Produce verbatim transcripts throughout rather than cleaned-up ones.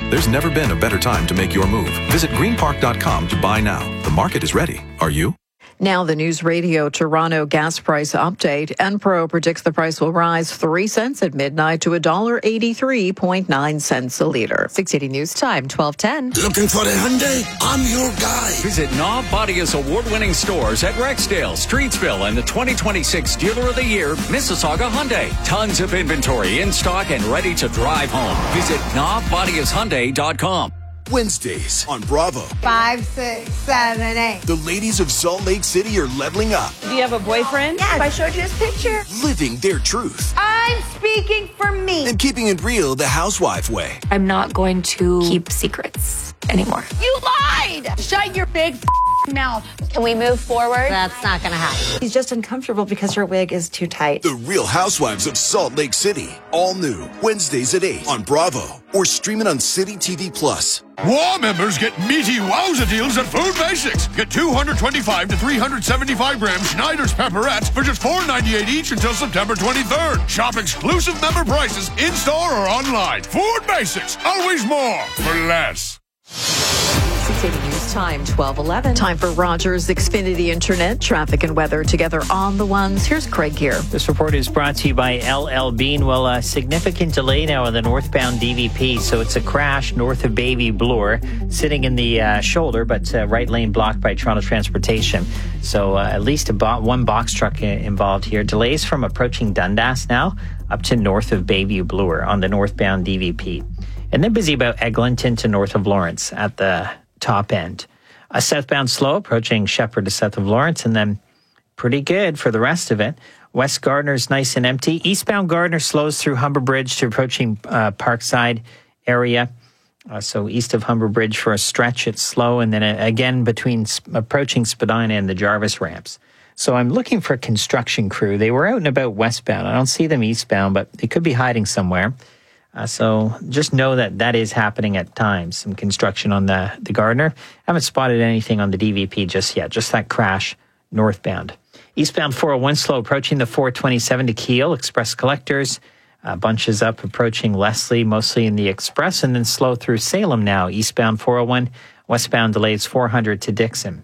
There's never been a better time to make your move. Visit green park dot com to buy now. The market is ready. Are you? Now the News Radio Toronto gas price update. Enpro predicts the price will rise three cents at midnight to one dollar eighty-three point nine cents a litre. six eighty News Time, twelve ten. Looking for a Hyundai? I'm your guy. Visit Knob Bodia's award-winning stores at Rexdale, Streetsville, and the twenty twenty-six Dealer of the Year, Mississauga Hyundai. Tons of inventory in stock and ready to drive home. Visit knob bodias hyundai dot com. Wednesdays on Bravo. Five, six, seven, eight. The ladies of Salt Lake City are leveling up. Do you have a boyfriend? Yes. I showed you his picture. Living their truth. I'm speaking for me. And keeping it real the housewife way. I'm not going to keep secrets anymore. You lied! Shut your big mouth. Can we move forward? That's not going to happen. He's just uncomfortable because her wig is too tight. The Real Housewives of Salt Lake City. All new. Wednesdays at eight on Bravo. Or stream it on City T V Plus. War members get meaty wowza deals at Food Basics. Get two hundred twenty-five to three hundred seventy-five gram Schneider's pepperettes for just four dollars and ninety-eight cents each until September twenty-third. Shop exclusive member prices in-store or online. Food Basics. Always more for less. six eighty News Time, twelve eleven. Time for Rogers Xfinity Internet, traffic and weather together on the ones. Here's Craig here. This report is brought to you by L L Bean. Well, a significant delay now on the northbound D V P. So it's a crash north of Bayview Bloor, sitting in the uh, shoulder, but uh, right lane blocked by Toronto Transportation. So uh, at least a bo- one box truck uh, involved here. Delays from approaching Dundas now up to north of Bayview Bloor on the northbound D V P. And then busy about Eglinton to north of Lawrence at the top end. A southbound slow approaching Shepherd to south of Lawrence, and then pretty good for the rest of it. West Gardner's nice and empty. Eastbound Gardner slows through Humber Bridge to approaching uh, Parkside area. Uh, so east of Humber Bridge for a stretch, it's slow. And then uh, again between sp- approaching Spadina and the Jarvis ramps. So I'm looking for a construction crew. They were out and about westbound. I don't see them eastbound, but they could be hiding somewhere. Uh, so just know that that is happening at times, some construction on the, the Gardner. Haven't spotted anything on the D V P just yet, just that crash northbound. Eastbound four oh one slow approaching the four twenty-seven to Kiel, Express Collectors. Uh, bunches up approaching Leslie, mostly in the Express, and then slow through Salem now. Eastbound four oh one, westbound delays four hundred to Dixon.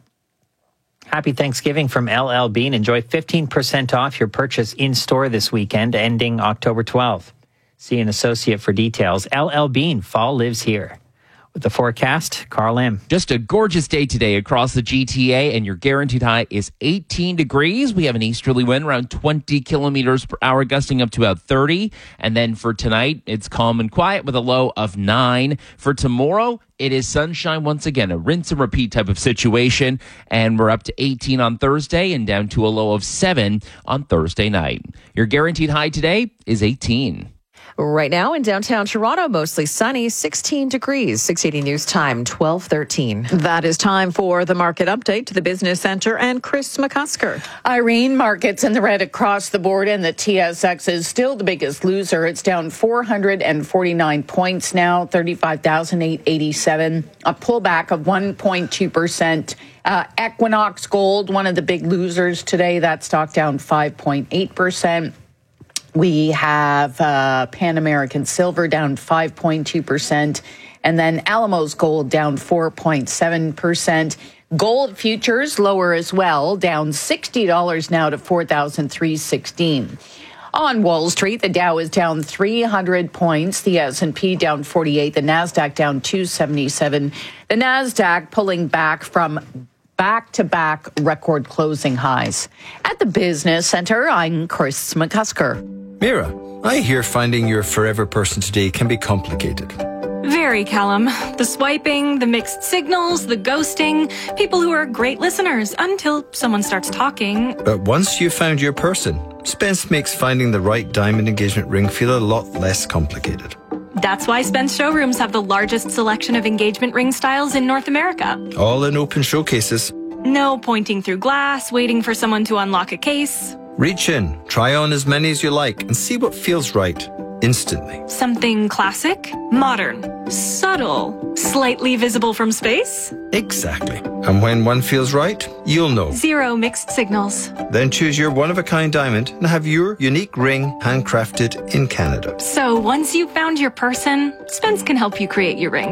Happy Thanksgiving from L L Bean. Enjoy fifteen percent off your purchase in-store this weekend, ending October twelfth. See an associate for details. L L Bean, fall lives here. With the forecast, Carl M. Just a gorgeous day today across the G T A, and your guaranteed high is eighteen degrees. We have an easterly wind around twenty kilometers per hour, gusting up to about thirty. And then for tonight, it's calm and quiet with a low of nine. For tomorrow, it is sunshine once again, a rinse and repeat type of situation. And we're up to eighteen on Thursday and down to a low of seven on Thursday night. Your guaranteed high today is eighteen. Right now in downtown Toronto, mostly sunny, sixteen degrees. six eighty News Time, twelve thirteen. That is time for the market update to the Business Center and Chris McCusker. Irene, markets in the red across the board, and the T S X is still the biggest loser. It's down four hundred forty-nine points now, thirty-five thousand eight hundred eighty-seven, a pullback of one point two percent. Uh, Equinox Gold, one of the big losers today, that stock down five point eight percent. We have uh, Pan American Silver down five point two percent, and then Alamos Gold down four point seven percent. Gold futures lower as well, down sixty dollars now to four thousand three hundred sixteen dollars. On Wall Street, the Dow is down three hundred points, the S and P down forty-eight, the NASDAQ down two seventy-seven. The NASDAQ pulling back from back-to-back record closing highs. At the Business Center, I'm Chris McCusker. Mira, I hear finding your forever person today can be complicated. Very, Callum. The swiping, the mixed signals, the ghosting. People who are great listeners until someone starts talking. But once you've found your person, Spence makes finding the right diamond engagement ring feel a lot less complicated. That's why Spence showrooms have the largest selection of engagement ring styles in North America. All in open showcases. No pointing through glass, waiting for someone to unlock a case. Reach in, try on as many as you like, and see what feels right instantly. Something classic, modern, subtle, slightly visible from space? Exactly. And when one feels right, you'll know. Zero mixed signals. Then choose your one-of-a-kind diamond and have your unique ring handcrafted in Canada. So once you've found your person, Spence can help you create your ring.